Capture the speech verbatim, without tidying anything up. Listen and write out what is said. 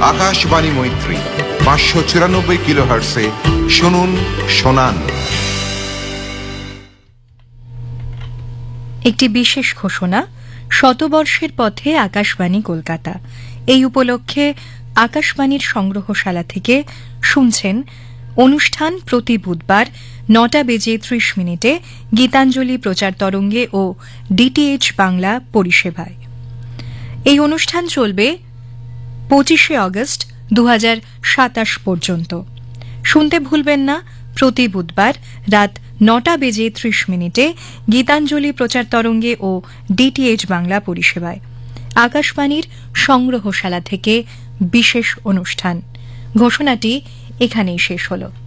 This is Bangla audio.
আকাশবাণী মৈত্রী পাঁচশো চুরানব্বই কিলো হার্টসে শুনুন শোনান। একটি বিশেষ ঘোষণা। শতবর্ষের পথে আকাশবাণী কলকাতা, এই উপলক্ষে আকাশবাণীর সংগ্রহশালা থেকে শুনছেন অনুষ্ঠান প্রতি বুধবার নটা বেজে ত্রিশ মিনিটে গীতাঞ্জলি প্রচার তরঙ্গে ও ডিটিএইচ বাংলা পরিষেবায়। এই অনুষ্ঠান চলবে পঁচিশে আগস্ট দু হাজার সাতাশ পর্যন্ত। শুনতে ভুলবেন না প্রতি বুধবার রাত নটা বেজে ত্রিশ মিনিটে গীতাঞ্জলি প্রচার তরঙ্গে ও ডিটিএইচ বাংলা পরিষেবায় আকাশবাণীর সংগ্রহশালা থেকে বিশেষ অনুষ্ঠান। ঘোষণাটি এখানেই শেষ হলো।